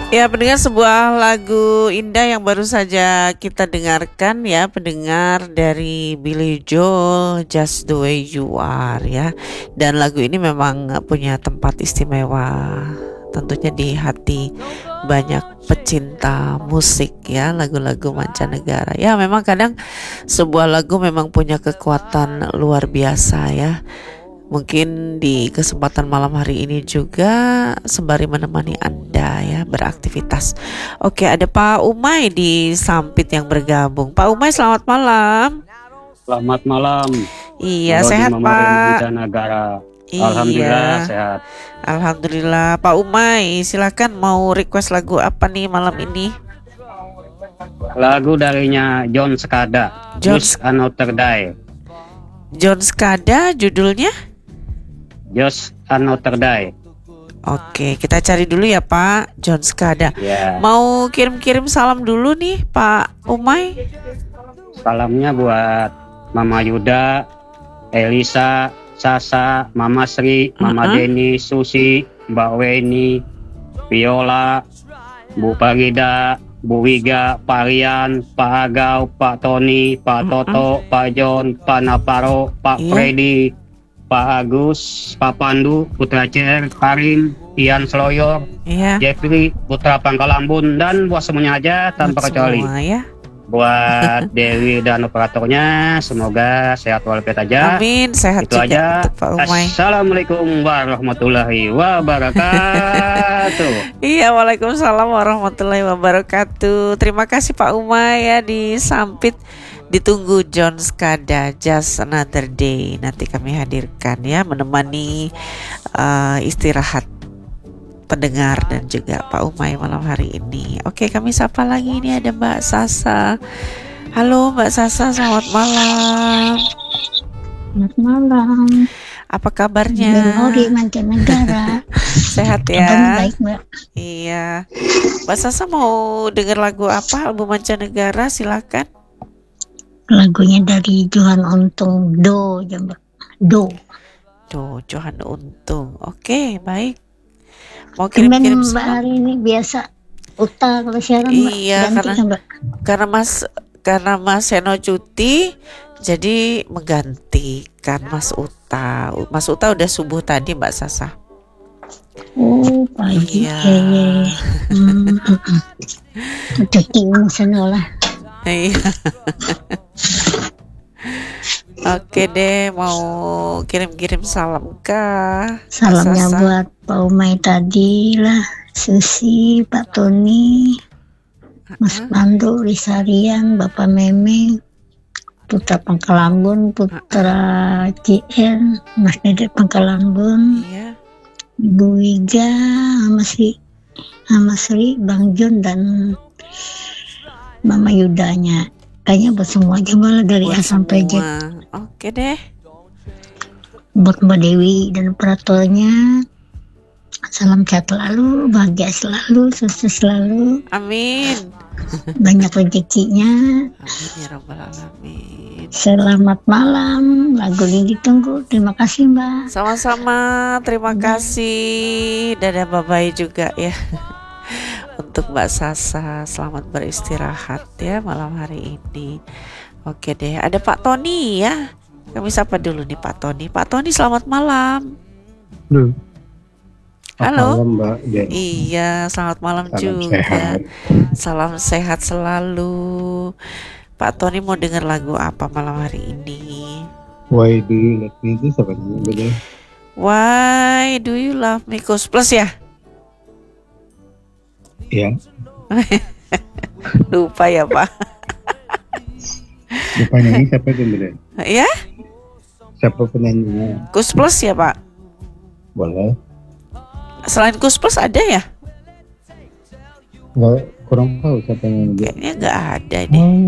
Ya, pendengar, sebuah lagu indah yang baru saja kita dengarkan ya, pendengar, dari Billy Joel, Just the Way You Are ya. Dan lagu ini memang punya tempat istimewa tentunya di hati banyak pecinta musik ya, lagu-lagu mancanegara. Ya, memang kadang sebuah lagu memang punya kekuatan luar biasa ya. Mungkin di kesempatan malam hari ini juga sembari menemani Anda ya beraktivitas. Oke, ada Pak Umay di Sampit yang bergabung. Pak Umay, selamat malam. Selamat malam. Iya, Rodi sehat Mamarin Pak. Mancanegara. Alhamdulillah Iya, sehat. Alhamdulillah. Pak Umay, silakan, mau request lagu apa nih malam ini? Lagu darinya John Skada, John Just Another Day. John Skada, judulnya? Just Another Day. Oke, kita cari dulu ya Pak. John Skada. Ya, Mau kirim-kirim salam dulu nih Pak Umay. salamnya buat Mama Yuda, Elisa, Sasa, Mama Sri, Mama Deni, Susi, Mbak Weni, Viola, Bu Parida, Bu Wiga, Pak Rian, Pak Agau, Pak Tony, Pak Toto, Pak John, Pak Naparo, Pak Iya. Freddy, Pak Agus, Pak Pandu, Putra CR, Karim, Ian Sloyor, Iya. Jeffrey, Putra Pangkalambun, dan buat semuanya aja tanpa kecuali. Semua ya. Buat Dewi dan operatornya, semoga sehat walafiat aja. Amin, sehat Itu juga aja. untuk Pak Umay. Assalamualaikum warahmatullahi wabarakatuh. Iya, waalaikumsalam warahmatullahi wabarakatuh. Terima kasih Pak Umay ya di Sampit. Ditunggu John Skada, Just Another Day. Nanti kami hadirkan ya, menemani istirahat pendengar dan juga Pak Umay malam hari ini. Oke, kami sapa lagi, ini ada Mbak Sasa. Halo Mbak Sasa, selamat malam. Selamat malam. Apa kabarnya? Dari mancanegara. Sehat Kabar ya? baik, Mbak. Iya. Mbak Sasa mau denger lagu apa? Album mancanegara, silakan. Lagunya dari Johan Untung, Do, ya, Mbak. Do. Tuh, Johan Untung. Oke, baik. Mau Tumben kirim-kirim Mbak salam? hari ini biasa Uta kalau siaran, Mbak. Iya, Ganti kan, Mbak. karena Mas Seno cuti, jadi menggantikan Mas Uta. Mas Uta udah subuh tadi Mbak Sasa. Oh, pagi. Iya. Cuti sana lah. Iya. Oke deh, mau kirim-kirim salam kah? Salamnya Sasa? buat Pak Umay tadi lah, Susi, Pak Tony, Mas Pandu, Risarian, Bapak Meme, Putra Pangkalambun, Putra JN, Mas Dedek Pangkalambun, Iya. Ibu Wiga, sama Sri, Bang Jun, dan Mama Yudanya. Kayaknya buat semua aja, malah dari A Buat sampai Z. semua. Oke deh. Buat Mbak Dewi dan operatornya, salam sehat selalu, bahagia selalu, sukses selalu, Amin. banyak rezekinya. Amin ya rabbal alamin. Selamat malam, lagu ini ditunggu. Terima kasih, Mbak. Sama-sama, terima kasih. Dadah, bye-bye juga ya. Untuk Mbak Sasa, selamat beristirahat ya malam hari ini. Oke deh, ada Pak Tony ya. Kami sapa dulu nih Pak Tony. Pak Tony, selamat malam. Halo. Malam, Mbak Jen. Iya, selamat malam Salam juga. sehat. Salam sehat selalu. Pak Tony mau denger lagu apa malam hari ini? Why do you let me itu siapa namanya beda? Why do you love me? Kus Plus ya? Ya, Lupa ya Pak. penyanyi siapa itu beda? Ya? Siapa penyanyinya? Kus Plus ya Pak? Boleh. Selain Kus Plus ada ya? Nggak, kurang tahu siapa yang Kayaknya nggak ada deh.